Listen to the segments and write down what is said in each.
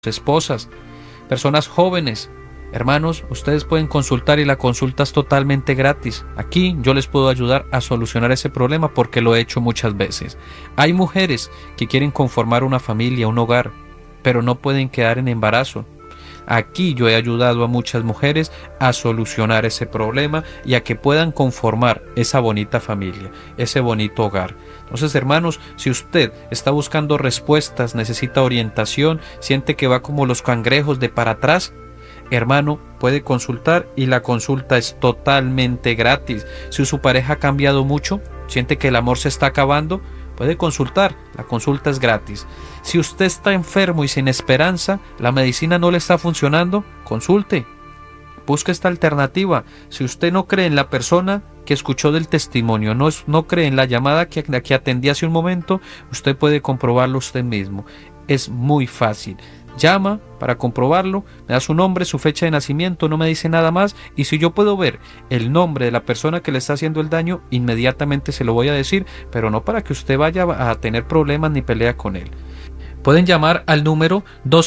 esposas, personas jóvenes. Hermanos, ustedes pueden consultar y la consulta es totalmente gratis. Aquí yo les puedo ayudar a solucionar ese problema porque lo he hecho muchas veces. Hay mujeres que quieren conformar una familia, un hogar, pero no pueden quedar en embarazo. Aquí yo he ayudado a muchas mujeres a solucionar ese problema y a que puedan conformar esa bonita familia, ese bonito hogar. Entonces, hermanos, si usted está buscando respuestas, necesita orientación, siente que va como los cangrejos de para atrás, hermano, puede consultar y la consulta es totalmente gratis. Si su pareja ha cambiado mucho, siente que el amor se está acabando, puede consultar, la consulta es gratis. Si usted está enfermo y sin esperanza, la medicina no le está funcionando, consulte, busque esta alternativa. Si usted no cree en la persona que escuchó del testimonio, no cree en la llamada que atendí hace un momento, usted puede comprobarlo usted mismo. Es muy fácil. Llama para comprobarlo, me da su nombre, su fecha de nacimiento, no me dice nada más, y si yo puedo ver el nombre de la persona que le está haciendo el daño, inmediatamente se lo voy a decir, pero no para que usted vaya a tener problemas ni pelea con él. Pueden llamar al número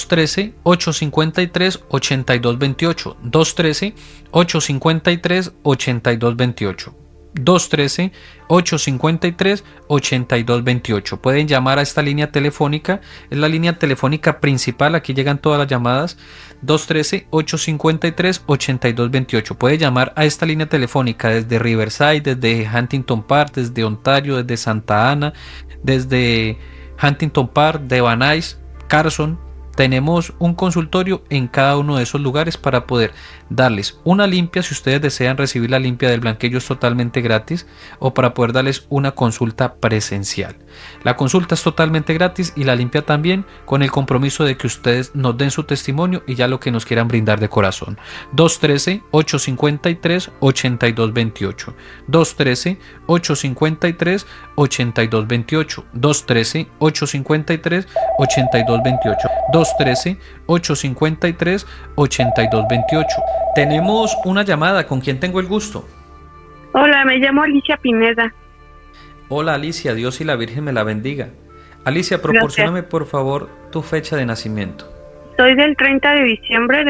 213-853-8228, 213-853-8228. 213-853-8228. Pueden llamar a esta línea telefónica, es la línea telefónica principal, aquí llegan todas las llamadas, 213-853-8228. Puede llamar a esta línea telefónica desde Riverside, desde Huntington Park, desde Ontario, desde Santa Ana, desde Huntington Park, de Van Nuys, Carson. Tenemos un consultorio en cada uno de esos lugares para poder darles una limpia, si ustedes desean recibir la limpia del blanquillo es totalmente gratis, o para poder darles una consulta presencial. La consulta es totalmente gratis y la limpia también, con el compromiso de que ustedes nos den su testimonio y ya lo que nos quieran brindar de corazón. 213-853-8228, 213-853-8228, 213-853-8228, 213-853-8228. Tenemos una llamada. ¿Con quién tengo el gusto? Hola, me llamo Alicia Pineda. Hola Alicia, Dios y la Virgen me la bendiga. Alicia, proporcióname por favor tu fecha de nacimiento. Soy del 30 de diciembre de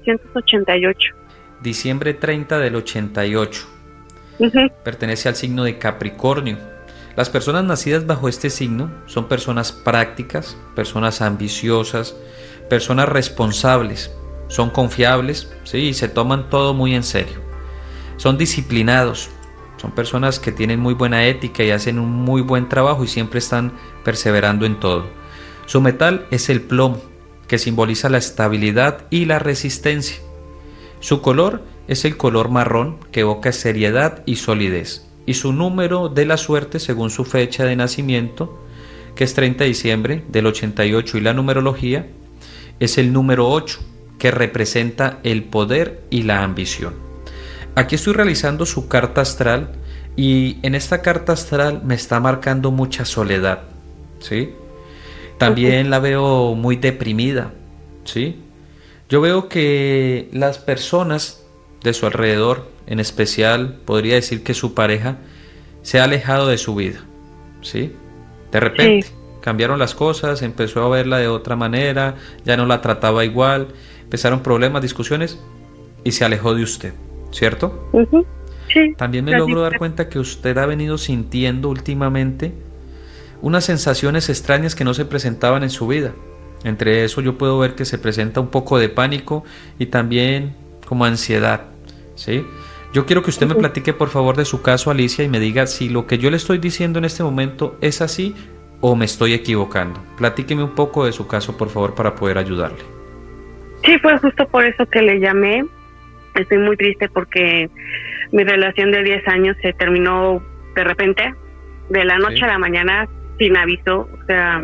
1988. Diciembre 30 del 88. Pertenece al signo de Capricornio. Las personas nacidas bajo este signo son personas prácticas, personas ambiciosas, personas responsables, son confiables, ¿sí? Y se toman todo muy en serio. Son disciplinados, son personas que tienen muy buena ética y hacen un muy buen trabajo y siempre están perseverando en todo. Su metal es el plomo, que simboliza la estabilidad y la resistencia. Su color es el color marrón, que evoca seriedad y solidez. Y su número de la suerte, según su fecha de nacimiento, que es 30 de diciembre del 88, y la numerología, es el número 8, que representa el poder y la ambición. Aquí estoy realizando su carta astral, y en esta carta astral me está marcando mucha soledad, ¿sí? También la veo muy deprimida, ¿sí? Yo veo que las personas de su alrededor, en especial podría decir que su pareja, se ha alejado de su vida, ¿sí? De repente cambiaron las cosas, empezó a verla de otra manera, ya no la trataba igual, empezaron problemas, discusiones y se alejó de usted, ¿cierto? Sí. También me logro dar cuenta que usted ha venido sintiendo últimamente unas sensaciones extrañas que no se presentaban en su vida. Entre eso yo puedo ver que se presenta un poco de pánico y también como ansiedad, ¿sí? Yo quiero que usted me platique por favor de su caso, Alicia, y me diga si lo que yo le estoy diciendo en este momento es así o me estoy equivocando. Platíqueme un poco de su caso, por favor, para poder ayudarle. Sí, fue justo por eso que le llamé. Estoy muy triste porque mi relación de 10 años se terminó de repente, de la noche a la mañana, sin aviso. O sea,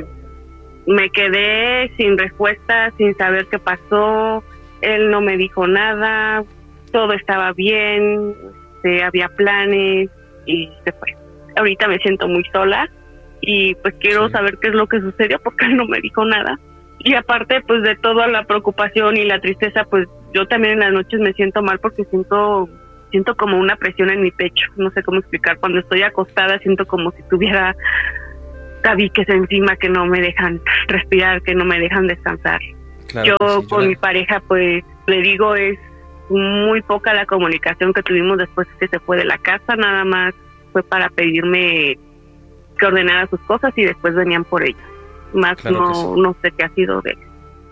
me quedé sin respuesta, sin saber qué pasó. Él no me dijo nada, todo estaba bien, había planes y se fue. Ahorita me siento muy sola y pues quiero saber qué es lo que sucedió porque él no me dijo nada. Y aparte pues de toda la preocupación y la tristeza, pues yo también en las noches me siento mal porque siento como una presión en mi pecho. No sé cómo explicar. Cuando estoy acostada siento como si tuviera tabiques encima que no me dejan respirar, que no me dejan descansar. Claro yo que sí, con mi pareja, pues le digo, es muy poca la comunicación que tuvimos después que se fue de la casa, nada más fue para pedirme que ordenara sus cosas y después venían por ellas. Más claro sí. no sé qué ha sido de él.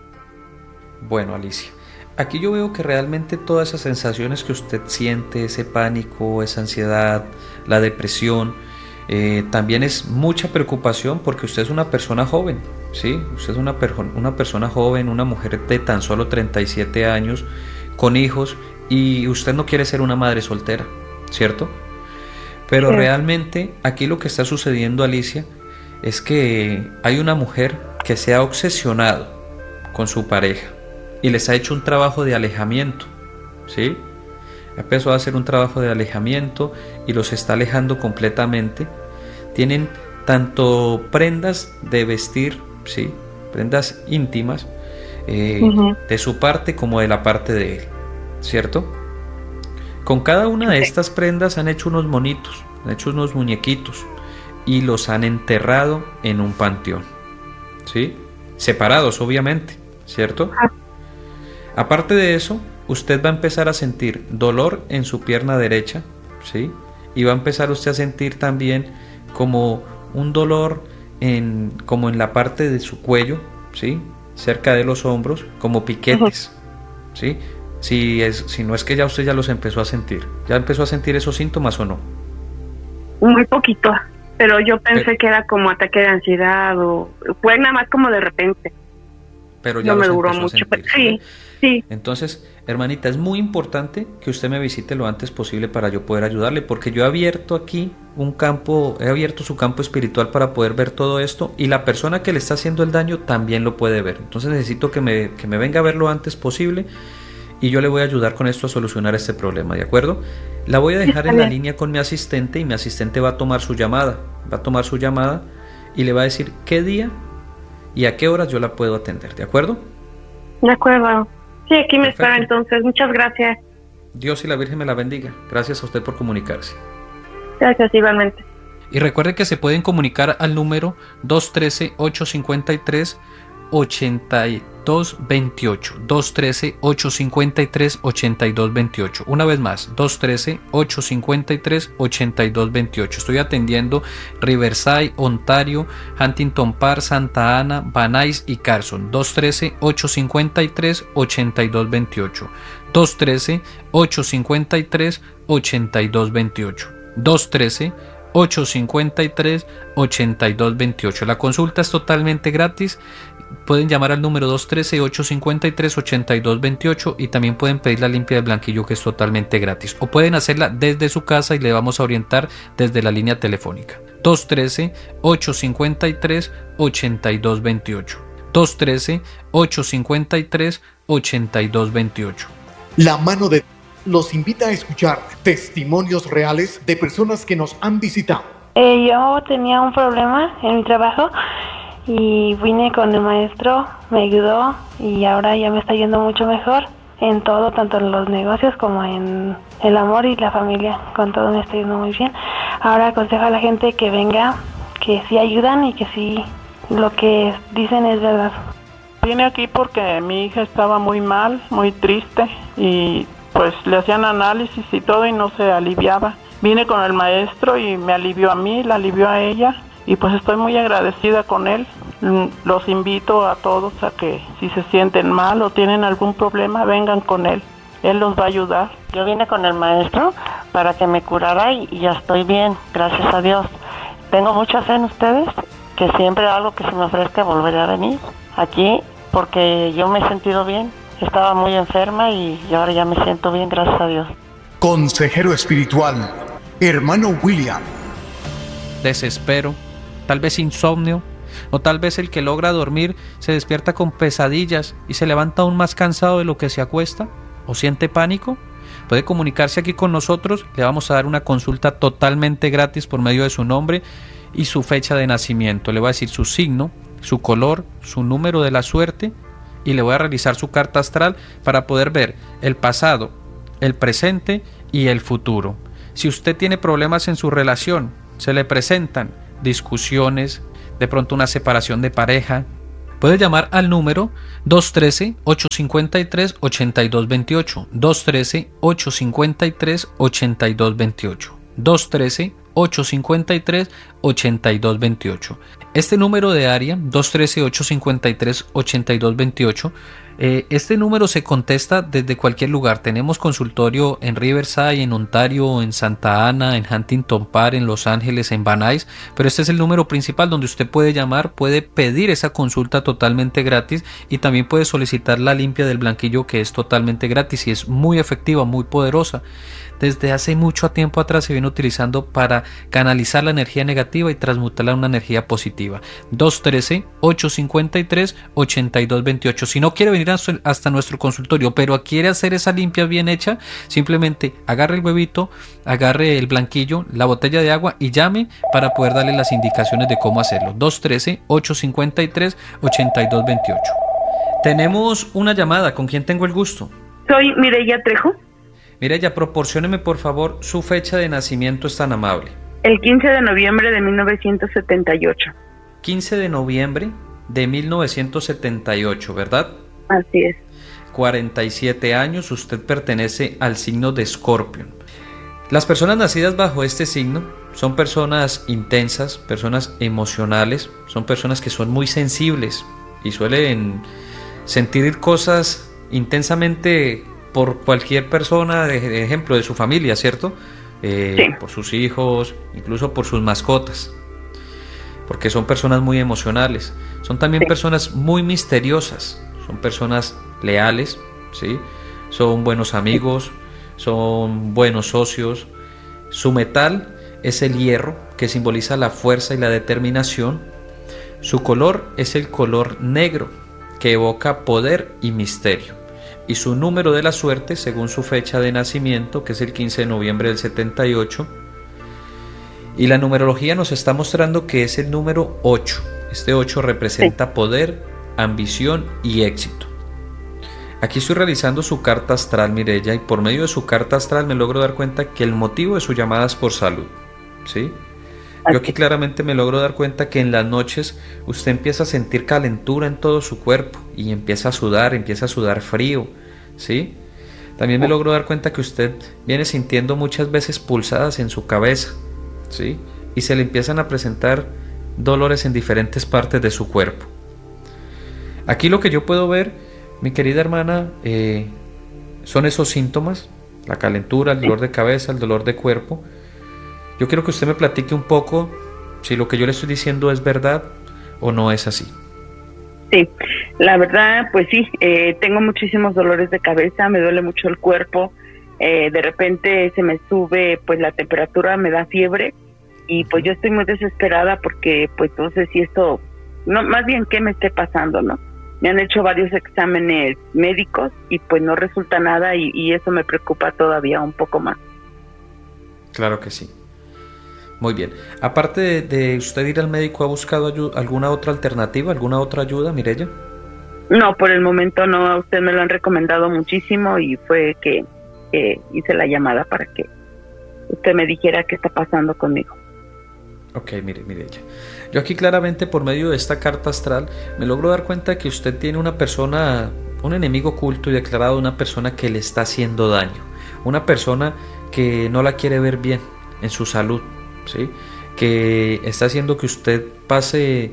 Bueno, Alicia, aquí yo veo que realmente todas esas sensaciones que usted siente, ese pánico, esa ansiedad, la depresión, también es mucha preocupación porque usted es una persona joven, ¿sí? Usted es una persona joven, una mujer de tan solo 37 años, con hijos, y usted no quiere ser una madre soltera, ¿cierto? Pero realmente aquí lo que está sucediendo, Alicia, es que hay una mujer que se ha obsesionado con su pareja y les ha hecho un trabajo de alejamiento, ¿sí? Empezó a hacer un trabajo de alejamiento y los está alejando completamente. Tienen tanto prendas de vestir, ¿sí? Prendas íntimas, de su parte como de la parte de él, ¿cierto? Con cada una de estas prendas han hecho unos monitos, han hecho unos muñequitos y los han enterrado en un panteón, ¿sí? Separados, obviamente, ¿cierto? Aparte de eso, usted va a empezar a sentir dolor en su pierna derecha, ¿sí? Y va a empezar usted a sentir también como un dolor como en la parte de su cuello, ¿sí? Cerca de los hombros, como piquetes, ¿sí? Si no es que ya usted ya los empezó a sentir. ¿Ya empezó a sentir esos síntomas o no? Muy poquito, pero yo pensé que era como ataque de ansiedad o fue nada más como de repente. Pero ya no me los duró empezó mucho, a sentir, pero sí. Entonces, hermanita, es muy importante que usted me visite lo antes posible para yo poder ayudarle, porque yo he abierto aquí he abierto su campo espiritual para poder ver todo esto, y la persona que le está haciendo el daño también lo puede ver. Entonces necesito que me venga a ver lo antes posible y yo le voy a ayudar con esto a solucionar este problema, ¿de acuerdo? La voy a dejar en la línea con mi asistente y mi asistente va a tomar su llamada, y le va a decir qué día y a qué horas yo la puedo atender, ¿de acuerdo? De acuerdo. Sí, aquí me espera entonces. Muchas gracias. Dios y la Virgen me la bendiga. Gracias a usted por comunicarse. Gracias, igualmente. Y recuerde que se pueden comunicar al número 213-853-8228. 213-853-8228. Una vez más, 213-853-8228. Estoy atendiendo Riverside, Ontario, Huntington Park, Santa Ana, Van Nuys y Carson. 213-853-8228. 213-853-8228. 213-853-8228. La consulta es totalmente gratis. Pueden llamar al número 213-853-8228 y también pueden pedir la limpia de blanquillo, que es totalmente gratis, o pueden hacerla desde su casa y le vamos a orientar desde la línea telefónica. 213-853-8228. 213-853-8228. La mano de los invita a escuchar testimonios reales de personas que nos han visitado. Yo tenía un problema en mi trabajo y vine con el maestro, me ayudó y ahora ya me está yendo mucho mejor en todo, tanto en los negocios como en el amor y la familia. Con todo me está yendo muy bien. Ahora aconsejo a la gente que venga, que sí ayudan y que sí lo que dicen es verdad. Vine aquí porque mi hija estaba muy mal, muy triste y pues le hacían análisis y todo y no se aliviaba. Vine con el maestro y me alivió a mí, la alivió a ella y pues estoy muy agradecida con él. Los invito a todos a que si se sienten mal o tienen algún problema, vengan con él. Él los va a ayudar. Yo vine con el maestro para que me curara y ya estoy bien, gracias a Dios. Tengo mucha fe en ustedes, que siempre algo que se me ofrezca volveré a venir aquí porque yo me he sentido bien. Estaba muy enferma y ahora ya me siento bien, gracias a Dios. Consejero espiritual, hermano William. Desespero, tal vez insomnio, o tal vez el que logra dormir se despierta con pesadillas y se levanta aún más cansado de lo que se acuesta, o siente pánico. Puede comunicarse aquí con nosotros, le vamos a dar una consulta totalmente gratis por medio de su nombre y su fecha de nacimiento. Le voy a decir su signo, su color, su número de la suerte y le voy a realizar su carta astral para poder ver el pasado, el presente y el futuro. Si usted tiene problemas en su relación, se le presentan discusiones, de pronto una separación de pareja, Puede llamar al número 213-853-8228, 213-853-8228, 213-853-8228. Este número de área, 213-853-8228, este número se contesta desde cualquier lugar. Tenemos consultorio en Riverside, en Ontario, en Santa Ana, en Huntington Park, en Los Ángeles, en Van Nuys, pero este es el número principal donde usted puede llamar, puede pedir esa consulta totalmente gratis y también puede solicitar la limpia del blanquillo, que es totalmente gratis y es muy efectiva, muy poderosa. Desde hace mucho tiempo atrás se viene utilizando para canalizar la energía negativa y transmutarla en una energía positiva. 213-853-8228. Si no quiere venir hasta nuestro consultorio, pero quiere hacer esa limpia bien hecha, simplemente agarre el huevito, agarre el blanquillo, la botella de agua y llame para poder darle las indicaciones de cómo hacerlo. 213-853-8228. Tenemos una llamada. ¿Con quién tengo el gusto? Soy Mireya Trejo. Mireya, proporcióneme por favor su fecha de nacimiento, es tan amable. El 15 de noviembre de 1978. 15 de noviembre de 1978, ¿verdad? Así es. 47 años, usted pertenece al signo de Escorpio. Las personas nacidas bajo este signo son personas intensas, personas emocionales, son personas que son muy sensibles y suelen sentir cosas intensamente por cualquier persona, de ejemplo, de su familia, ¿cierto? Sí. Por sus hijos, incluso por sus mascotas, porque son personas muy emocionales. Son también personas muy misteriosas, son personas leales, ¿sí? Son buenos amigos, son buenos socios. Su metal es el hierro, que simboliza la fuerza y la determinación. Su color es el color negro, que evoca poder y misterio. Y su número de la suerte, según su fecha de nacimiento, que es el 15 de noviembre del 78. Y la numerología nos está mostrando que es el número 8. Este 8 representa poder, ambición y éxito. Aquí estoy realizando su carta astral, Mireya, y por medio de su carta astral me logro dar cuenta que el motivo de su llamada es por salud, ¿sí? Yo aquí claramente me logro dar cuenta que en las noches usted empieza a sentir calentura en todo su cuerpo y empieza a sudar frío, ¿sí? También me logro dar cuenta que usted viene sintiendo muchas veces pulsadas en su cabeza, ¿sí? Y se le empiezan a presentar dolores en diferentes partes de su cuerpo. Aquí lo que yo puedo ver, mi querida hermana, son esos síntomas: la calentura, el dolor de cabeza, el dolor de cuerpo. Yo quiero que usted me platique un poco si lo que yo le estoy diciendo es verdad o no es así. Sí, la verdad, pues sí, tengo muchísimos dolores de cabeza, me duele mucho el cuerpo, de repente se me sube pues la temperatura, me da fiebre y pues yo estoy muy desesperada porque pues no sé si esto, no, más bien qué me esté pasando, ¿no? Me han hecho varios exámenes médicos y pues no resulta nada y eso me preocupa todavía un poco más. Claro que sí. Muy bien. Aparte de usted ir al médico, ¿ha buscado alguna otra alternativa, alguna otra ayuda, Mireya? No, por el momento no. A usted me lo han recomendado muchísimo y fue que hice la llamada para que usted me dijera qué está pasando conmigo. Ok, mire, Mireya. Yo aquí claramente por medio de esta carta astral me logro dar cuenta que usted tiene una persona, un enemigo oculto y declarado, una persona que le está haciendo daño, una persona que no la quiere ver bien en su salud, ¿sí? Que está haciendo que usted pase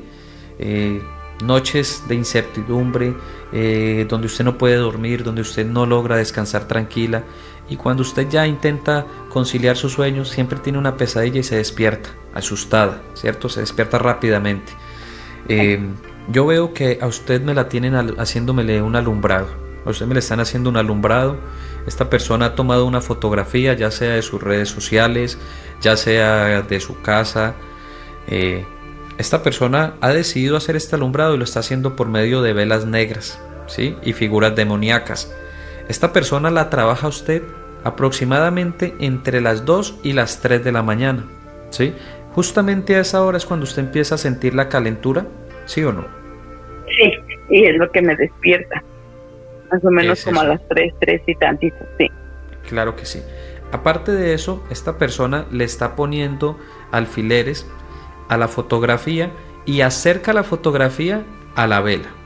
noches de incertidumbre, donde usted no puede dormir, donde usted no logra descansar tranquila, y cuando usted ya intenta conciliar sus sueños siempre tiene una pesadilla y se despierta asustada, ¿cierto? Se despierta rápidamente. Yo veo que a usted me la tienen haciéndomele un alumbrado, a usted me le están haciendo un alumbrado. Esta persona ha tomado una fotografía, ya sea de sus redes sociales, ya sea de su casa. Esta persona ha decidido hacer este alumbrado y lo está haciendo por medio de velas negras, ¿sí? Y figuras demoníacas. Esta persona la trabaja usted aproximadamente entre las 2 y las 3 de la mañana, ¿sí? Justamente a esa hora es cuando usted empieza a sentir la calentura, ¿sí o no? Sí, y es lo que me despierta. Más o menos como a las 3 y tantito, sí. Claro que sí. Aparte de eso, esta persona le está poniendo alfileres a la fotografía y acerca la fotografía a la vela.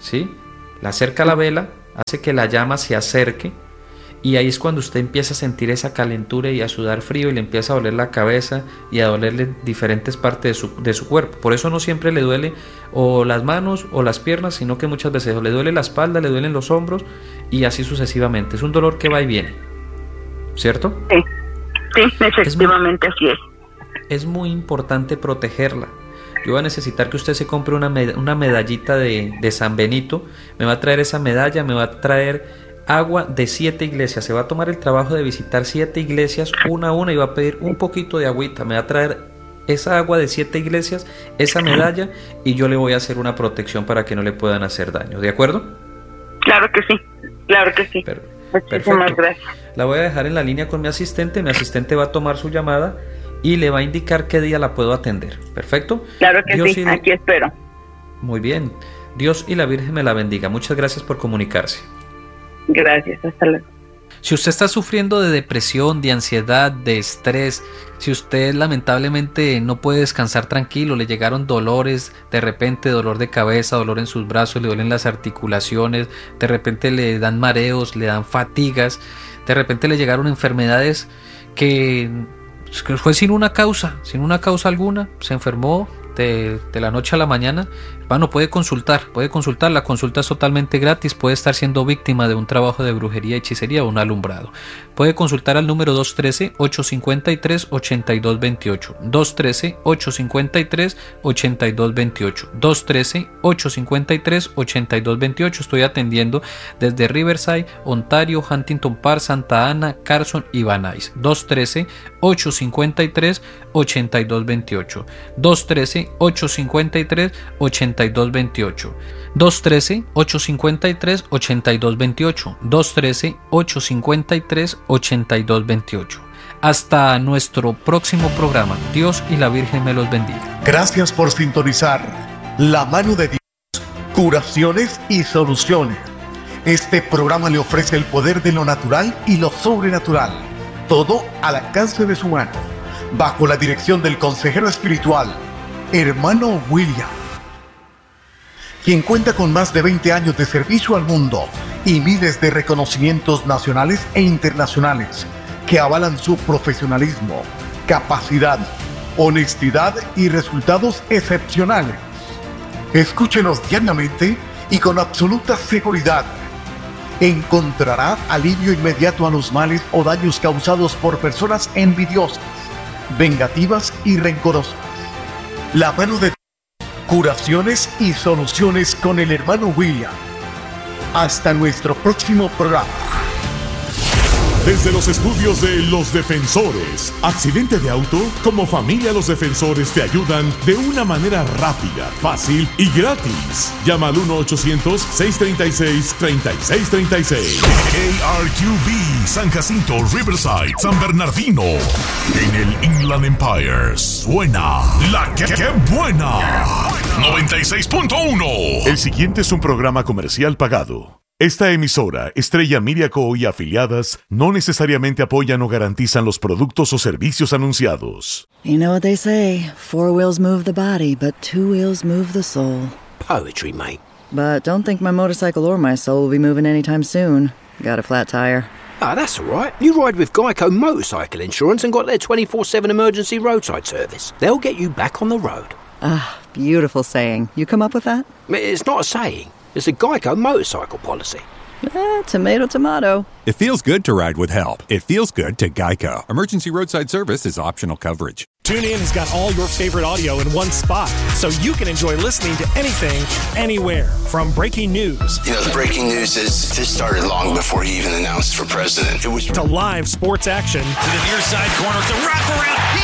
¿sí? Le acerca la vela, hace que la llama se acerque, y ahí es cuando usted empieza a sentir esa calentura y a sudar frío, y le empieza a doler la cabeza y a dolerle diferentes partes de su cuerpo. Por eso no siempre le duele o las manos o las piernas, sino que muchas veces le duele la espalda, le duelen los hombros, y así sucesivamente. Es un dolor que va y viene, ¿cierto? Sí, efectivamente así es. Es muy importante protegerla. Yo voy a necesitar que usted se compre una medallita de San Benito. Me va a traer esa medalla, me va a traer agua de 7 iglesias. Se va a tomar el trabajo de visitar 7 iglesias una a una y va a pedir un poquito de agüita. Me va a traer esa agua de 7 iglesias, esa medalla, y yo le voy a hacer una protección para que no le puedan hacer daño. ¿De acuerdo? Claro que sí, claro que sí. Muchísimas gracias. La voy a dejar en la línea con mi asistente. Mi asistente va a tomar su llamada y le va a indicar qué día la puedo atender. ¿Perfecto? Claro que sí, aquí espero. Muy bien. Dios y la Virgen me la bendiga. Muchas gracias por comunicarse. Gracias, hasta luego. Si usted está sufriendo de depresión, de ansiedad, de estrés, si usted lamentablemente no puede descansar tranquilo, le llegaron dolores, de repente dolor de cabeza, dolor en sus brazos, le duelen las articulaciones, de repente le dan mareos, le dan fatigas, de repente le llegaron enfermedades que fue sin una causa alguna, se enfermó de la noche a la mañana, hermano, puede consultar, la consulta es totalmente gratis, puede estar siendo víctima de un trabajo de brujería, hechicería o un alumbrado. Puede consultar al número 213-853-8228, 213-853-8228, 213-853-8228. Estoy atendiendo desde Riverside, Ontario, Huntington Park, Santa Ana, Carson y Van Nuys. 213-853-8228, 213-853-8228, 213-853-8228, 213-853-8228. Hasta nuestro próximo programa. Dios y la Virgen me los bendiga. Gracias por sintonizar La Mano de Dios, curaciones y soluciones. Este programa le ofrece el poder de lo natural y lo sobrenatural, todo al alcance de su mano, bajo la dirección del consejero espiritual, hermano William, quien cuenta con más de 20 años de servicio al mundo y miles de reconocimientos nacionales e internacionales que avalan su profesionalismo, capacidad, honestidad y resultados excepcionales. Escúchenos diariamente y con absoluta seguridad encontrará alivio inmediato a los males o daños causados por personas envidiosas, vengativas y rencorosas. La Mano de curaciones y soluciones con el hermano William. Hasta nuestro próximo programa. Desde los estudios de Los Defensores, accidente de auto, como familia Los Defensores te ayudan de una manera rápida, fácil y gratis. Llama al 1-800-636-3636. KRQB, San Jacinto, Riverside, San Bernardino. En el Inland Empire suena la que buena. 96.1. El siguiente es un programa comercial pagado. Esta emisora, Estrella Media Co. y afiliadas, no necesariamente apoyan o garantizan los productos o servicios anunciados. You know what they say, 4 wheels move the body, but 2 wheels move the soul. Poetry, mate. But don't think my motorcycle or my soul will be moving anytime soon. Got a flat tire. Ah, that's all right. You ride with Geico Motorcycle Insurance and got their 24/7 emergency roadside service. They'll get you back on the road. Ah, beautiful saying. You come up with that? It's not a saying. It's a Geico motorcycle policy. Tomato, tomato. It feels good to ride with help. It feels good to Geico. Emergency roadside service is optional coverage. TuneIn has got all your favorite audio in one spot, so you can enjoy listening to anything, anywhere. From breaking news. You know, the breaking news is this started long before he even announced for president. It was to live sports action. To the near side corner, it's a wraparound. He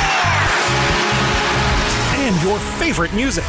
scores! And your favorite music.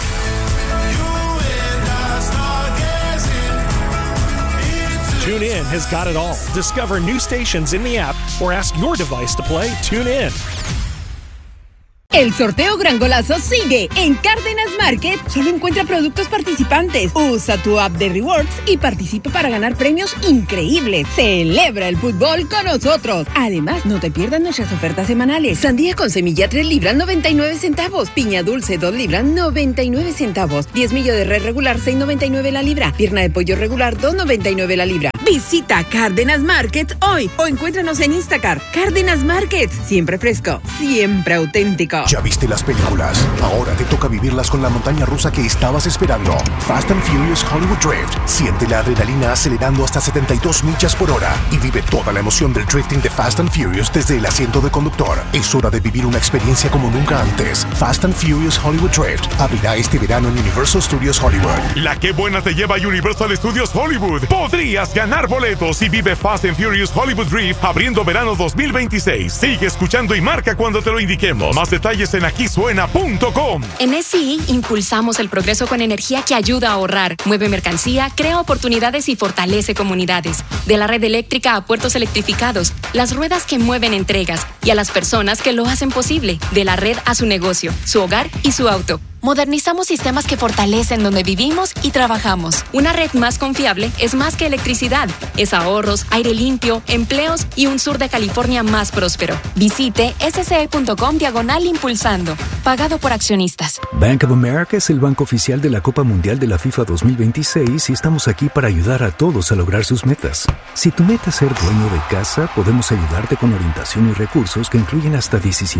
TuneIn has got it all. Discover new stations in the app or ask your device to play TuneIn. El sorteo Gran Golazo sigue en Cárdenas Market. Solo encuentra productos participantes. Usa tu app de Rewards y participa para ganar premios increíbles. Celebra el fútbol con nosotros. Además, no te pierdas nuestras ofertas semanales. Sandía con semilla 3 libras 99 centavos. Piña dulce 2 libras 99 centavos. 10 millo de res regular 6.99 la libra. Pierna de pollo regular 2.99 la libra. Visita Cárdenas Market hoy o encuéntranos en Instacart. Cárdenas Market. Siempre fresco, siempre auténtico. ¿Ya viste las películas? Ahora te toca vivirlas con la montaña rusa que estabas esperando. Fast and Furious Hollywood Drift. Siente la adrenalina acelerando hasta 72 millas por hora y vive toda la emoción del drifting de Fast and Furious desde el asiento de conductor. Es hora de vivir una experiencia como nunca antes. Fast and Furious Hollywood Drift abrirá este verano en Universal Studios Hollywood. La que buena te lleva a Universal Studios Hollywood. Podrías ganar boletos y vive Fast and Furious Hollywood Drift abriendo verano 2026. Sigue escuchando y marca cuando te lo indiquemos. Más detalles en aquisuena.com. En SCI impulsamos el progreso con energía que ayuda a ahorrar, mueve mercancía, crea oportunidades y fortalece comunidades. De la red eléctrica a puertos electrificados, las ruedas que mueven entregas y a las personas que lo hacen posible. De la red a su negocio, su hogar y su auto. Modernizamos sistemas que fortalecen donde vivimos y trabajamos. Una red más confiable es más que electricidad. Es ahorros, aire limpio, empleos y un sur de California más próspero. Visite sce.com/impulsando. Pagado por accionistas. Bank of America es el banco oficial de la Copa Mundial de la FIFA 2026 y estamos aquí para ayudar a todos a lograr sus metas. Si tu meta es ser dueño de casa, podemos ayudarte con orientación y recursos que incluyen hasta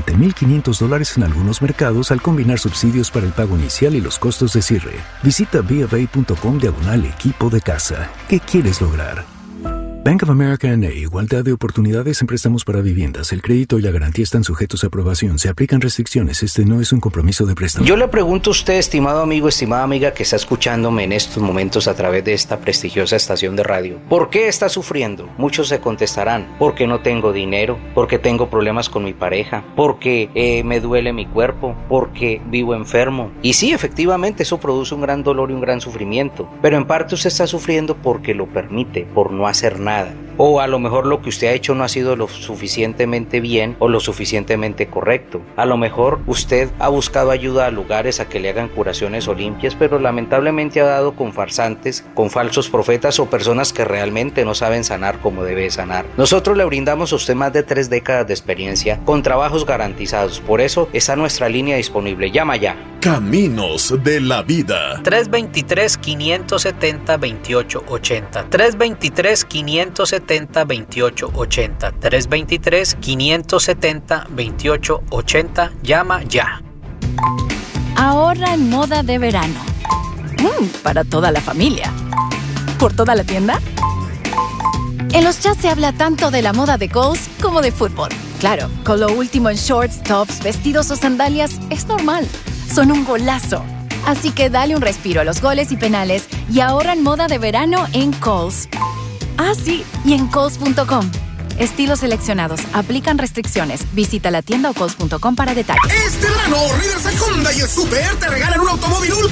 $17,500 en algunos mercados al combinar subsidios para el pago inicial y los costos de cierre. Visita BofA.com/equipo de casa. ¿Qué quieres lograr? Bank of America N.A. Igualdad de oportunidades en préstamos para viviendas. El crédito y la garantía están sujetos a aprobación. Se aplican restricciones. Este no es un compromiso de préstamo. Yo le pregunto a usted, estimado amigo, estimada amiga que está escuchándome en estos momentos a través de esta prestigiosa estación de radio, ¿por qué está sufriendo? Muchos se contestarán, porque no tengo dinero, porque tengo problemas con mi pareja, porque me duele mi cuerpo, porque vivo enfermo. Y sí, efectivamente, eso produce un gran dolor y un gran sufrimiento, pero en parte usted está sufriendo porque lo permite, por no hacer nada. O a lo mejor lo que usted ha hecho no ha sido lo suficientemente bien o lo suficientemente correcto. A lo mejor usted ha buscado ayuda a lugares a que le hagan curaciones o limpias, pero lamentablemente ha dado con farsantes, con falsos profetas o personas que realmente no saben sanar como debe sanar. Nosotros le brindamos a usted más de 3 décadas de experiencia con trabajos garantizados. Por eso está nuestra línea disponible. Llama ya. Caminos de la vida. 323-570-2880. 323-570-2880. 323-570-2880. Llama ya. Ahorra en moda de verano. Para toda la familia. ¿Por toda la tienda? En los chats se habla tanto de la moda de Kohl's como de fútbol. Claro, con lo último en shorts, tops, vestidos o sandalias es normal. Son un golazo. Así que dale un respiro a los goles y penales y ahorra en moda de verano en Kohl's. Ah, sí, y en Kohl's.com. Estilos seleccionados. Aplican restricciones. Visita la tienda o Kohl's.com para detalles. Este verano, Riverside Honda y el Super te regalan un automóvil ultra